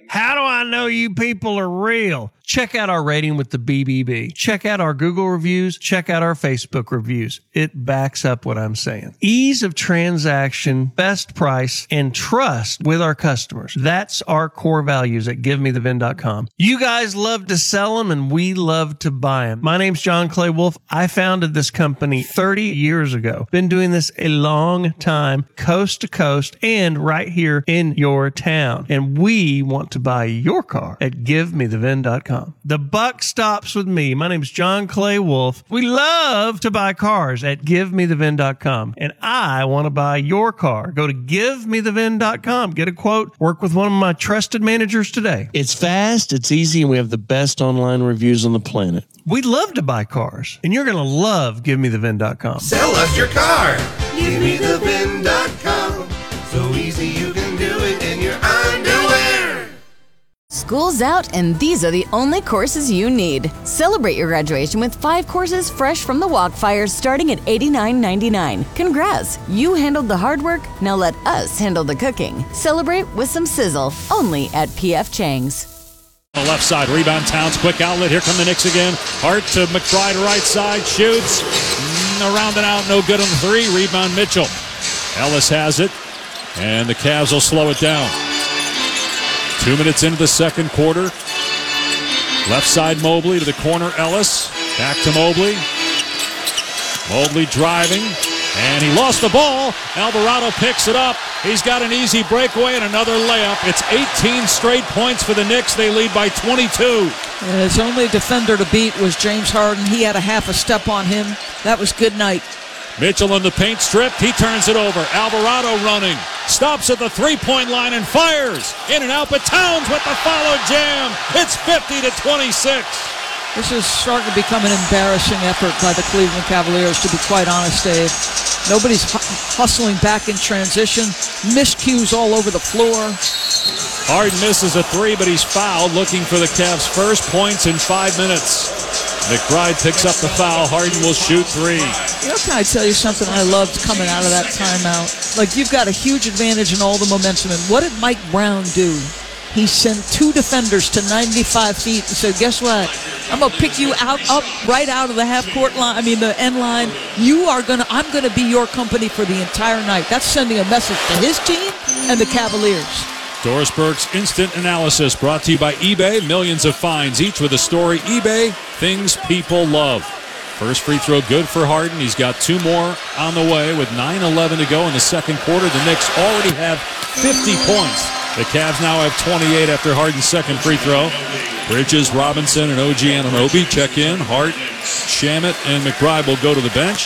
How do I know you people are real? Check out our rating with the BBB. Check out our Google reviews. Check out our Facebook reviews. It backs up what I'm saying. Ease of transaction, best price, and trust with our customers. That's our core values at GiveMeTheVin.com. You guys love to sell them, and we love to buy them. My name's John Clay Wolf. I founded this company 30 years ago. Been doing this a long time, coast to coast, and right here in your town. And we want to buy your car at GiveMeTheVin.com. The buck stops with me. My name's John Clay Wolf. We love to buy cars at GiveMeTheVin.com. And I want to buy your car. Go to GiveMeTheVin.com. Get a quote. Work with one of my trusted managers today. It's fast, it's easy, and we have the best online reviews on the planet. We love to buy cars. And you're going to love GiveMeTheVin.com. Sell us your car. GiveMeTheVin.com. So easy you can do it in your underwear. School's out, and these are the only courses you need. Celebrate your graduation with 5 courses fresh from the Walkfire starting at $89.99. Congrats! You handled the hard work, now let us handle the cooking. Celebrate with some sizzle, only at P.F. Chang's. On the left side, rebound Towns, quick outlet. Here come the Knicks again. Hart to McBride, right side, shoots. Around and out, no good on the 3. Rebound Mitchell. Ellis has it, and the Cavs will slow it down. 2 minutes into the second quarter. Left side Mobley to the corner Ellis. Back to Mobley. Mobley driving. And he lost the ball. Alvarado picks it up. He's got an easy breakaway and another layup. It's 18 straight points for the Knicks. They lead by 22. And his only defender to beat was James Harden. He had a half a step on him. That was good night. Mitchell in the paint stripped. He turns it over. Alvarado running. Stops at the three-point line and fires. In and out, but Towns with the follow jam. It's 50-26. This is starting to become an embarrassing effort by the Cleveland Cavaliers, to be quite honest, Dave. Nobody's hustling back in transition. Miscues all over the floor. Harden misses a 3, but he's fouled, looking for the Cavs' first points in 5 minutes. McBride picks up the foul. Harden will shoot 3. You know, can I tell you something I loved coming out of that timeout? Like, you've got a huge advantage in all the momentum. And what did Mike Brown do? He sent 2 defenders to 95 feet and said, guess what? I'm going to pick you up right out of the half-court line, the end line. I'm going to be your company for the entire night. That's sending a message to his team and the Cavaliers. Doris Burke's Instant Analysis, brought to you by eBay. Millions of finds, each with a story. eBay, things people love. First free throw good for Harden. He's got 2 more on the way with 9:11 to go in the second quarter. The Knicks already have 50 points. The Cavs now have 28 after Harden's second free throw. Bridges, Robinson, and OG Anunoby check in. Hart, Shamet, and McBride will go to the bench.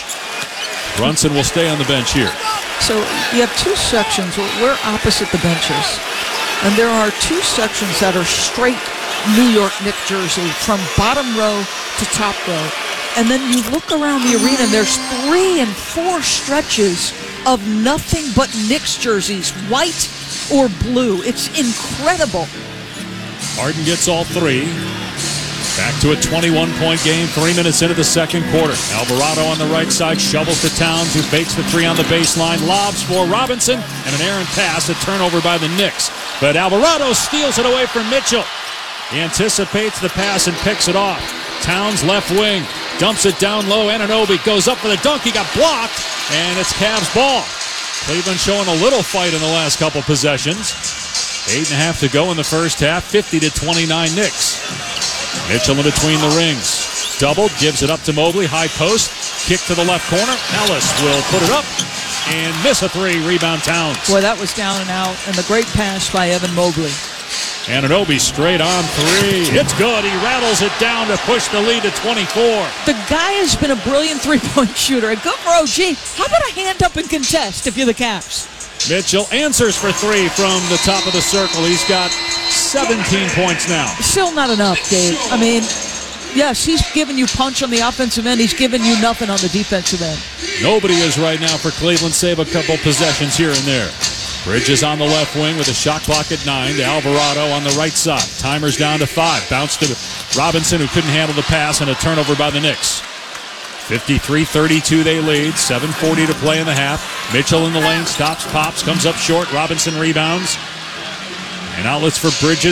Brunson will stay on the bench here. So you have 2 sections. We're opposite the benches. And there are 2 sections that are straight New York Knicks jersey from bottom row to top row. And then you look around the arena and there's 3 and 4 stretches of nothing but Knicks jerseys, white or blue. It's incredible. Harden gets all 3. Back to a 21-point game, 3 minutes into the second quarter. Alvarado on the right side, shovels to Towns, who fakes the 3 on the baseline, lobs for Robinson, and an errant pass, a turnover by the Knicks. But Alvarado steals it away from Mitchell. He anticipates the pass and picks it off. Towns left wing, dumps it down low. Anunoby goes up for the dunk. He got blocked, and it's Cavs ball. Cleveland showing a little fight in the last couple possessions. 8.5 to go in the first half, 50-29 Knicks. Mitchell in between the rings. Doubled, gives it up to Mobley. High post, kick to the left corner. Ellis will put it up and miss a 3. Rebound Towns. Boy, that was down and out. And the great pass by Evan Mobley. Anunoby straight on 3. It's good. He rattles it down to push the lead to 24. The guy has been a brilliant three-point shooter. And good for OG. How about a hand up and contest if you're the Cavs? Mitchell answers for 3 from the top of the circle. He's got 17 points now. Still not enough, Dave. Yes, he's giving you punch on the offensive end. He's giving you nothing on the defensive end. Nobody is right now for Cleveland, save a couple possessions here and there. Bridges on the left wing with a shot clock at 9 to Alvarado on the right side. Timer's down to 5. Bounce to Robinson, who couldn't handle the pass, and a turnover by the Knicks. 53-32 they lead. 7:40 to play in the half. Mitchell in the lane, stops, pops, comes up short. Robinson rebounds. And outlets for Bridges.